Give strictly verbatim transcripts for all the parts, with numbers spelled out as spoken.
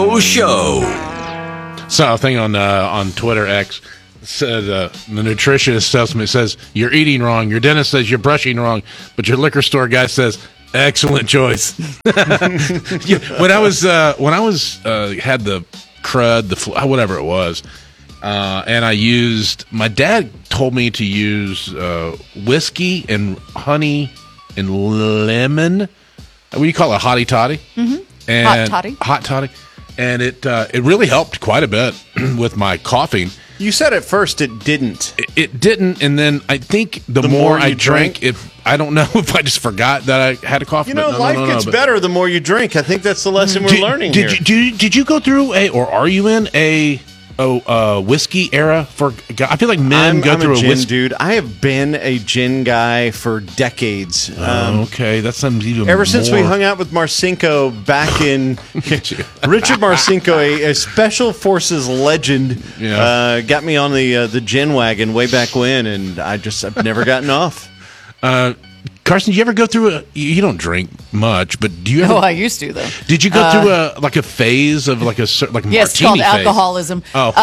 Show. Saw a thing on uh, on Twitter X. Said uh, the nutritionist tells me, it says you're eating wrong. Your dentist says you're brushing wrong, but your liquor store guy says excellent choice. Yeah, when I was uh, when I was uh, had the crud, the flu, whatever it was, uh, and I used. My dad told me to use uh, whiskey and honey and lemon. What do you call it? Hottie toddy. Mm-hmm. And hot toddy. Hot toddy. And it uh, it really helped quite a bit with my coughing. You said at first it didn't. It, it didn't, and then I think the, The more, more I you drank, drink? if I don't know if I just forgot that I had a cough. You but know, no, life no, no, no, gets but- better the more you drink. I think that's the lesson we're Did- learning did here. You, did, you, did you go through a, or are you in a, a uh, whiskey era for? I feel like men I'm, go I'm through a a, gin whiskey. dude. I have been a gin guy for decades. Um, Oh, okay, that sounds even Ever since we more- hung out with Marcinko back in Richard Marcinko, a, a special forces legend, Yeah. uh, got me on the uh, the gin wagon way back when, and I just I've never gotten off. Uh, Carson, did you ever go through a? You don't drink much, but do you ever? Oh, I used to though. Did you go through a like a phase of like a cer- like a Yes, it's called martini phase? alcoholism. Oh,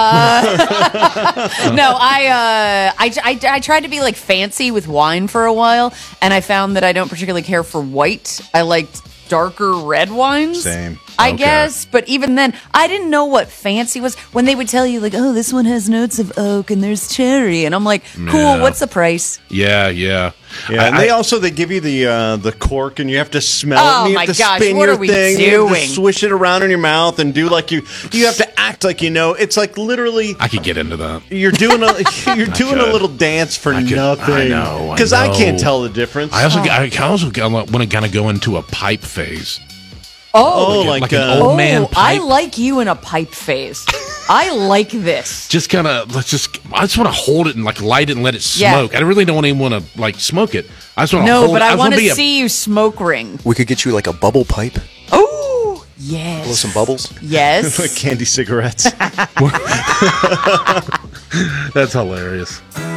No, I, uh, I, I, I tried to be like fancy with wine for a while, and I found that I don't particularly care for white. I liked darker red wines. Same. I Okay. guess, but even then, I didn't know what fancy was when they would tell you like, "Oh, this one has notes of oak and there's cherry," and I'm like, "Cool, Yeah. what's the price?" yeah, yeah. Yeah, and I- they I- also they give you the uh, the cork, and you have to smell Oh, it. And you my have to gosh, spin what your are we thing. You have doing? to swish it around in your mouth and do like you. You have to act like you know. It's like literally. I could get into that. You're doing a you're doing a could. little dance for I could- nothing. I know, I because I, can't know. tell the difference. I also, I also want to kind of go into a pipe phase. Oh, oh, like, like an uh, old oh, man I pipe. like you in a pipe phase. I like this. Just kind of, let's just, I just want to hold it and like light it and let it Yeah. smoke. I really don't even want to like smoke it. I just want to No, hold but it. I just want wanna to be a- see you smoke ring. We could get you like a bubble pipe, Oh, blow yes. some bubbles. Yes. like candy cigarettes. That's hilarious.